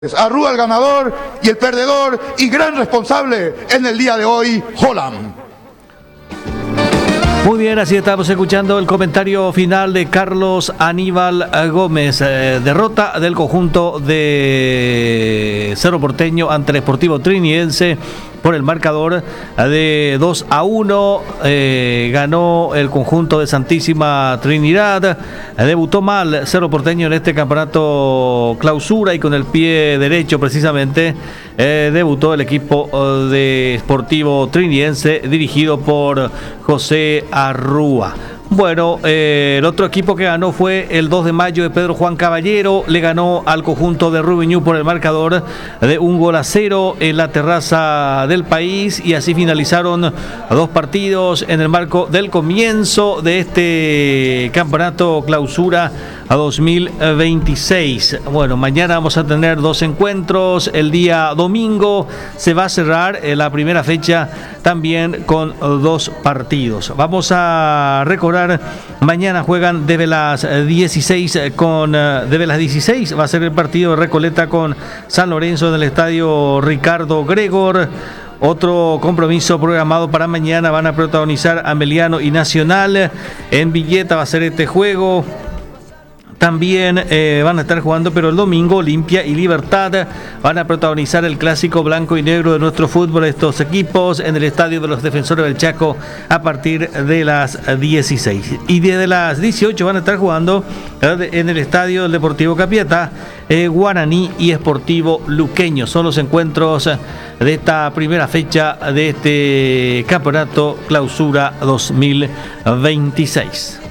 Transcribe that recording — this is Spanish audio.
Arrúa el ganador y el perdedor y gran responsable en el día de hoy, Holland. Muy bien, así estamos escuchando el comentario final de Carlos Aníbal Gómez. Derrota del conjunto de Cerro Porteño ante el Sportivo Trinidense por el marcador de 2-1. Ganó el conjunto de Santísima Trinidad. Debutó mal Cerro Porteño en este campeonato clausura y con el pie derecho precisamente debutó el equipo de Sportivo Trinidense dirigido por José Arrúa. Bueno, el otro equipo que ganó fue el 2 de mayo de Pedro Juan Caballero. Le ganó al conjunto de Rubén Ñu por el marcador de 1-0 en la terraza del país. Y así finalizaron dos partidos en el marco del comienzo de este campeonato clausura a 2026. Bueno, mañana vamos a tener dos encuentros. El día domingo se va a cerrar la primera fecha también con dos partidos. Vamos a recordar. Mañana juegan desde las 16 desde las 16 va a ser el partido de Recoleta con San Lorenzo en el estadio Ricardo Gregor. Otro compromiso programado para mañana van a protagonizar Ameliano y Nacional. En Villeta va a ser este juego. También van a estar jugando, pero el domingo Olimpia y Libertad van a protagonizar el clásico blanco y negro de nuestro fútbol. Estos equipos en el estadio de los Defensores del Chaco a partir de las 16. Y desde las 18 van a estar jugando en el estadio del Deportivo Capiatá, Guaraní y Sportivo Luqueño. Son los encuentros de esta primera fecha de este campeonato clausura 2026.